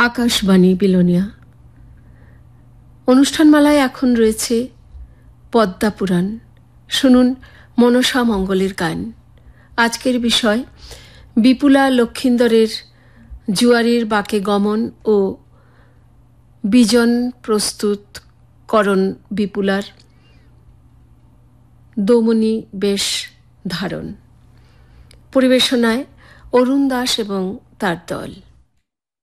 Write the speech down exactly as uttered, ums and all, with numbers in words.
আকাশবাণী বিলোনিয়া। অনুষ্ঠানমালায় এখন রয়েছে পদ্মা পুরাণ। শুনুন মনসা মঙ্গলের গান। আজকের বিষয় বিপুলা লক্ষিন্দরের জুয়ারির বাকে গমন ও বিজন প্রস্তুতকরণ বিপুলার দমনী বেশ ধারণ। পরিবেশনায় অরুণ দাস এবং তার দল।